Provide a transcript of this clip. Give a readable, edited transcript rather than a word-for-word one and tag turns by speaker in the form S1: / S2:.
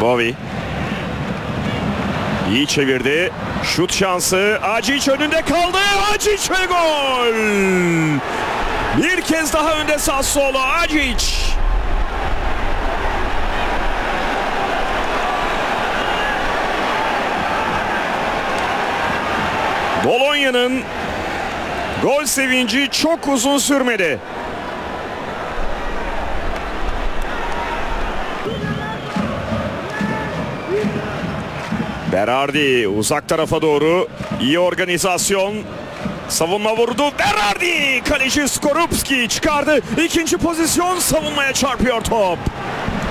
S1: Bowie. İyi çevirdi. Şut şansı. Acic önünde kaldı. Acic ve gol. Bir kez daha önde Sassuolo. Acic. Bologna'nın gol sevinci çok uzun sürmedi. Berardi uzak tarafa doğru, iyi organizasyon, savunma vurdu. Berardi, kaleci Skorupski çıkardı. İkinci pozisyon, savunmaya çarpıyor top.